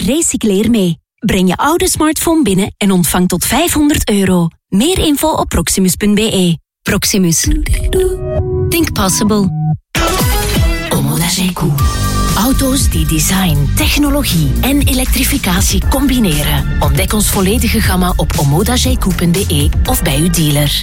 Recycleer mee. Breng je oude smartphone binnen en ontvang tot €500. Meer info op proximus.be. Proximus. Think possible. Omoda Jayco. Auto's die design, technologie en elektrificatie combineren. Ontdek ons volledige gamma op omodajayco.be of bij uw dealer.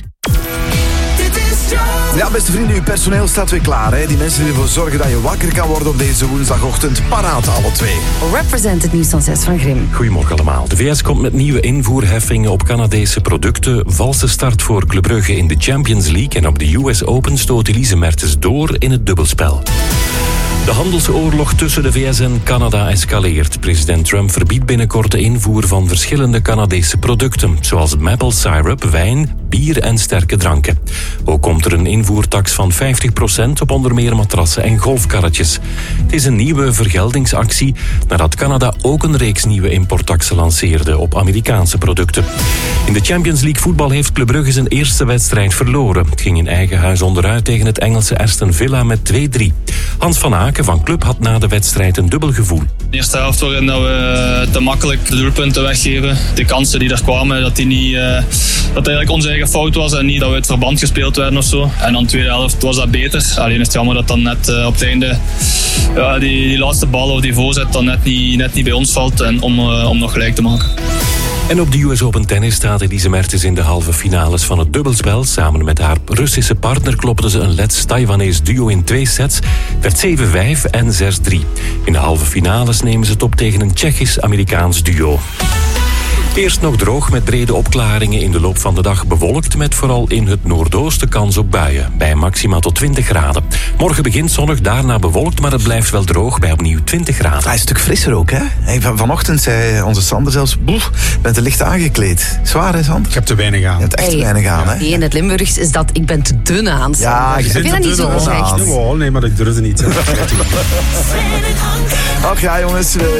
Ja, beste vrienden, uw personeel staat weer klaar. Hè? Die mensen die ervoor zorgen dat je wakker kan worden op deze woensdagochtend. Paraat, alle twee. Represent het nieuws van 6 van Grim. Goedemorgen allemaal. De VS komt met nieuwe invoerheffingen op Canadese producten. Valse start voor Club Brugge in de Champions League. En op de US Open stoot Elise Mertens door in het dubbelspel. De handelsoorlog tussen de VS en Canada escaleert. President Trump verbiedt binnenkort de invoer van verschillende Canadese producten, zoals maple syrup, wijn, bier en sterke dranken. Ook komt er een invoertax van 50% op onder meer matrassen en golfkarretjes. Het is een nieuwe vergeldingsactie nadat Canada ook een reeks nieuwe importtaxen lanceerde op Amerikaanse producten. In de Champions League voetbal heeft Club Brugge zijn eerste wedstrijd verloren. Het ging in eigen huis onderuit tegen het Engelse Aston Villa met 2-3. Hans van Aken van Club had na de wedstrijd een dubbel gevoel. De eerste helft waarin dat we te makkelijk de doelpunten weggeven. De kansen die er kwamen, dat het eigenlijk onze eigen fout was en niet dat we het verband gespeeld werden of zo. En dan de tweede helft was dat beter. Alleen is het jammer dat dan net op het einde die laatste bal of die voorzet dan net niet bij ons valt en om nog gelijk te maken. En op de US Open tennis staat Elise Mertens in de halve finales van het dubbelspel. Samen met haar Russische partner klopten ze een Lets-Taiwanees duo in 2 sets. Werd 7-5 en 6-3. In de halve finales nemen ze het op tegen een Tsjechisch-Amerikaans duo. Eerst nog droog met brede opklaringen, in de loop van de dag bewolkt met vooral in het noordoosten kans op buien. Bij maxima tot 20 graden. Morgen begint zonnig, daarna bewolkt, maar het blijft wel droog bij opnieuw 20 graden. Hij is een stuk frisser ook, hè? Vanochtend zei onze Sander zelfs, bent te licht aangekleed. Zwaar, hè, Sander? Ik heb te weinig aan. Je hebt echt te weinig aan, hè? Nee, in het Limburgs is dat ik ben te dun aan. Ja, je vind dat niet zo gezegd. Oh, nee, maar ik durfde niet. Ach ja, jongens,